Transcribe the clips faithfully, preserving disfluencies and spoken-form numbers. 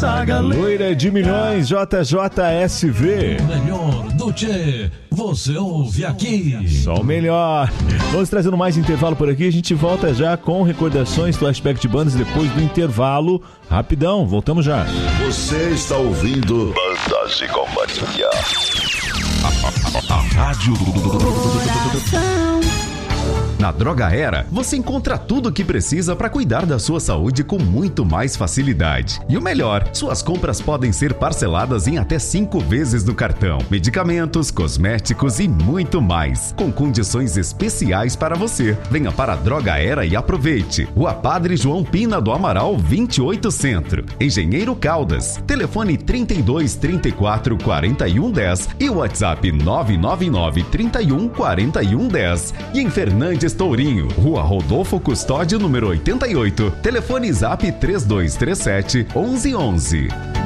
Loira de Milhões, J J S V. O melhor do Tchê, você ouve aqui. Só o melhor. Vamos trazendo mais intervalo por aqui. A gente volta já com recordações, flashback de bandas depois do intervalo. Rapidão, voltamos já. Você está ouvindo Bandas e Companhia. A rádio Coração. Na Droga Era, você encontra tudo o que precisa para cuidar da sua saúde com muito mais facilidade. E o melhor, suas compras podem ser parceladas em até cinco vezes no cartão. Medicamentos, cosméticos e muito mais, com condições especiais para você. Venha para a Droga Era e aproveite. Rua Padre João Pina do Amaral, vinte e oito Centro. Engenheiro Caldas. Telefone trinta e dois, trinta e quatro, quarenta e um, dez e o WhatsApp nove nove nove, trinta e um, quarenta e um, dez. E em Fernandes Tourinho, Rua Rodolfo Custódio, número oitenta e oito. Telefone Zap três dois três sete, onze onze.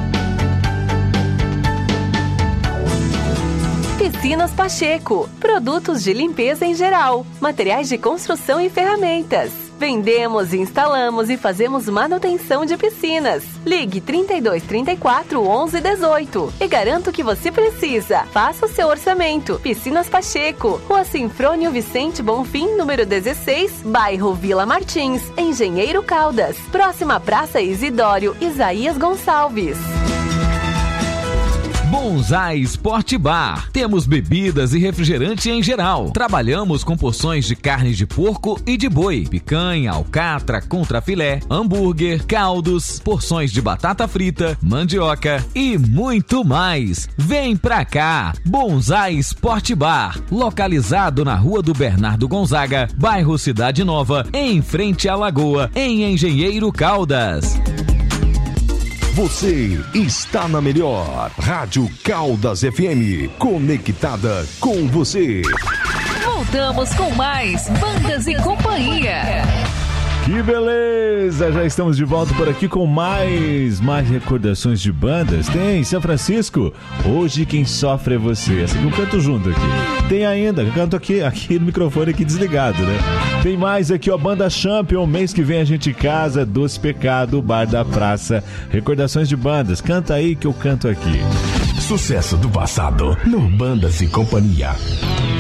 Piscinas Pacheco. Produtos de limpeza em geral. Materiais de construção e ferramentas. Vendemos, instalamos e fazemos manutenção de piscinas. Ligue trinta e dois, trinta e quatro, onze, dezoito e garanto que você precisa. Faça o seu orçamento. Piscinas Pacheco, Rua Sinfrônio Vicente Bonfim, número dezesseis, bairro Vila Martins, Engenheiro Caldas. Próxima Praça Isidório Isaías Gonçalves. Bonsai Sport Bar. Temos bebidas e refrigerante em geral. Trabalhamos com porções de carne de porco e de boi, picanha, alcatra, contrafilé, hambúrguer, caldos, porções de batata frita, mandioca e muito mais. Vem pra cá! Bonsai Sport Bar, localizado na Rua do Bernardo Gonzaga, bairro Cidade Nova, em frente à Lagoa, em Engenheiro Caldas. Você está na melhor Rádio Caldas F M, conectada com você. Voltamos com mais Bandas e Companhia. Que beleza! Já estamos de volta por aqui com mais, mais recordações de bandas. Tem São Francisco, Hoje Quem Sofre É Você. Essa aqui eu canto junto aqui. Tem ainda, eu canto aqui, aqui no microfone aqui desligado, né? Tem mais aqui, ó, Banda Champion, mês que vem a gente casa, Doce Pecado, Bar da Praça. Recordações de bandas, canta aí que eu canto aqui. Sucesso do passado no Bandas e Companhia.